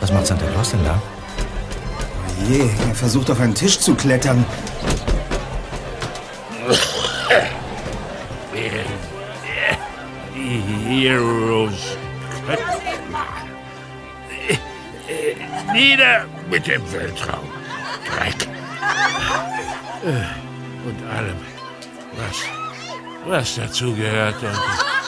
Was macht Santa Claus denn da? Oh je, er versucht auf einen Tisch zu klettern. Heroes. Nieder mit dem Weltraum. Dreck. Und allem, was dazugehört. Und